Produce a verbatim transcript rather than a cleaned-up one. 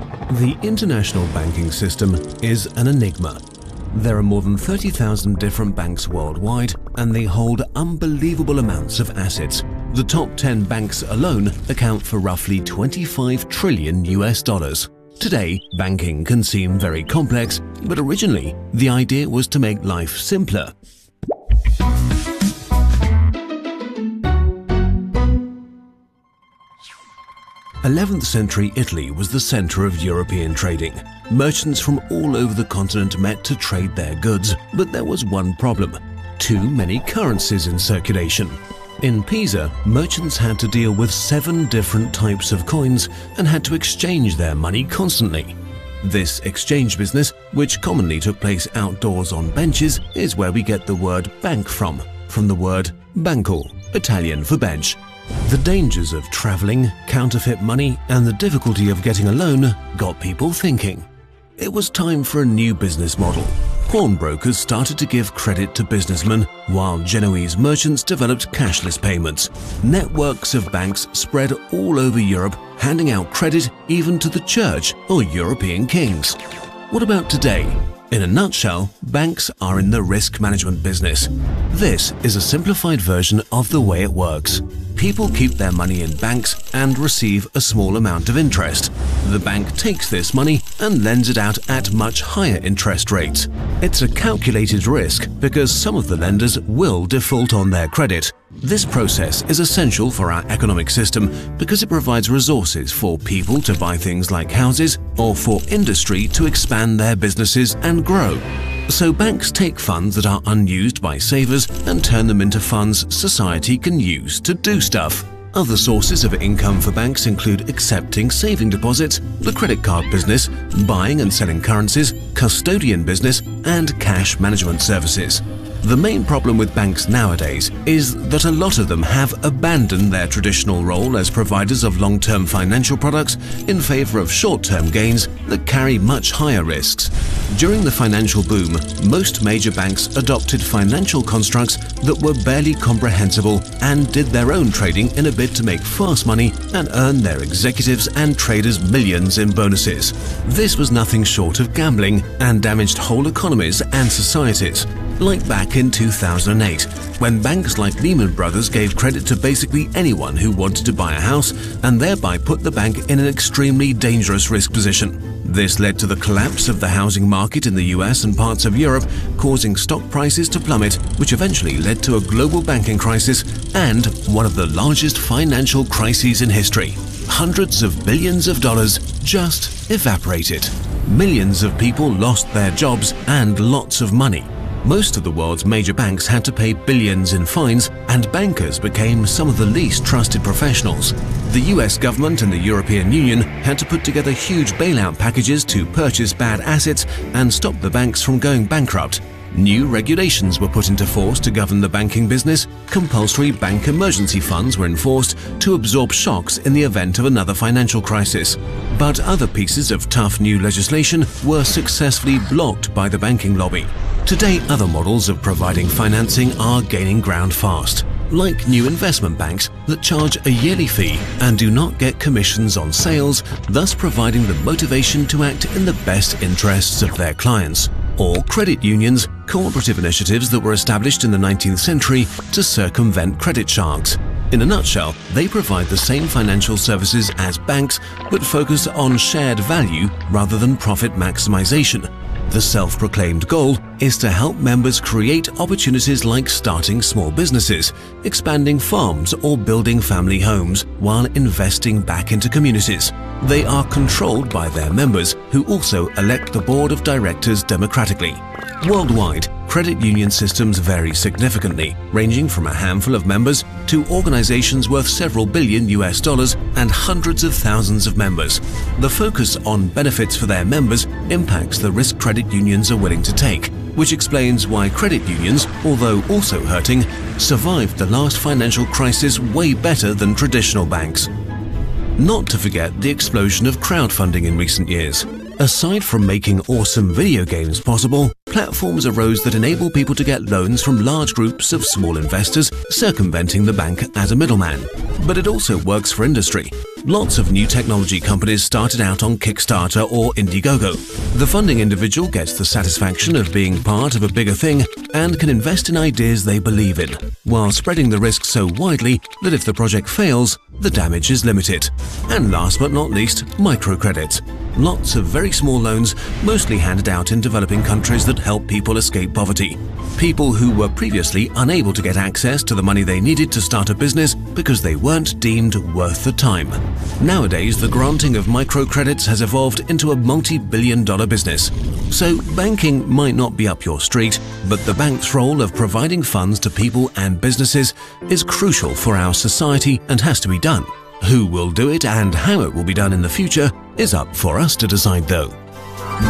The international banking system is an enigma. There are more than thirty thousand different banks worldwide, and they hold unbelievable amounts of assets. The top ten banks alone account for roughly twenty-five trillion U S dollars. Today, banking can seem very complex, but originally, the idea was to make life simpler. eleventh century Italy was the center of European trading. Merchants from all over the continent met to trade their goods, but there was one problem: too many currencies in circulation. In Pisa, merchants had to deal with seven different types of coins and had to exchange their money constantly. This exchange business, which commonly took place outdoors on benches, is where we get the word bank from, from the word banco, Italian for bench. The dangers of traveling, counterfeit money, and the difficulty of getting a loan got people thinking. It was time for a new business model. Pawnbrokers started to give credit to businessmen, while Genoese merchants developed cashless payments. Networks of banks spread all over Europe, handing out credit even to the church or European kings. What about today? In a nutshell, banks are in the risk management business. This is a simplified version of the way it works. People keep their money in banks and receive a small amount of interest. The bank takes this money and lends it out at much higher interest rates. It's a calculated risk because some of the lenders will default on their credit. This process is essential for our economic system because it provides resources for people to buy things like houses or for industry to expand their businesses and grow. So banks take funds that are unused by savers and turn them into funds society can use to do stuff. Other sources of income for banks include accepting saving deposits, the credit card business, buying and selling currencies, custodian business, and cash management services. The main problem with banks nowadays is that a lot of them have abandoned their traditional role as providers of long-term financial products in favor of short-term gains that carry much higher risks. During the financial boom, most major banks adopted financial constructs that were barely comprehensible and did their own trading in a bid to make fast money and earn their executives and traders millions in bonuses. This was nothing short of gambling and damaged whole economies and societies. Like back in two thousand eight, when banks like Lehman Brothers gave credit to basically anyone who wanted to buy a house and thereby put the bank in an extremely dangerous risk position. This led to the collapse of the housing market in the U S and parts of Europe, causing stock prices to plummet, which eventually led to a global banking crisis and one of the largest financial crises in history. Hundreds of billions of dollars just evaporated. Millions of people lost their jobs and lots of money. Most of the world's major banks had to pay billions in fines, and bankers became some of the least trusted professionals. The U S government and the European Union had to put together huge bailout packages to purchase bad assets and stop the banks from going bankrupt. New regulations were put into force to govern the banking business. Compulsory bank emergency funds were enforced to absorb shocks in the event of another financial crisis. But other pieces of tough new legislation were successfully blocked by the banking lobby. Today, other models of providing financing are gaining ground fast, like new investment banks that charge a yearly fee and do not get commissions on sales, thus providing the motivation to act in the best interests of their clients. Or credit unions, cooperative initiatives that were established in the nineteenth century to circumvent credit sharks. In a nutshell, they provide the same financial services as banks but focus on shared value rather than profit maximization. The self-proclaimed goal is to help members create opportunities like starting small businesses, expanding farms, or building family homes while investing back into communities. They are controlled by their members, who also elect the board of directors democratically. Worldwide, credit union systems vary significantly, ranging from a handful of members to organizations worth several billion U S dollars and hundreds of thousands of members. The focus on benefits for their members impacts the risk credit unions are willing to take, which explains why credit unions, although also hurting, survived the last financial crisis way better than traditional banks. Not to forget the explosion of crowdfunding in recent years. Aside from making awesome video games possible, platforms arose that enable people to get loans from large groups of small investors, circumventing the bank as a middleman. But it also works for industry. Lots of new technology companies started out on Kickstarter or Indiegogo. The funding individual gets the satisfaction of being part of a bigger thing and can invest in ideas they believe in, while spreading the risk so widely that if the project fails, the damage is limited. And last but not least, microcredit. Lots of very small loans, mostly handed out in developing countries that help people escape poverty. People who were previously unable to get access to the money they needed to start a business because they weren't deemed worth the time. Nowadays, the granting of microcredits has evolved into a multi-billion dollar business. So banking might not be up your street, but the bank's role of providing funds to people and businesses is crucial for our society and has to be done. Who will do it and how it will be done in the future is up for us to decide though.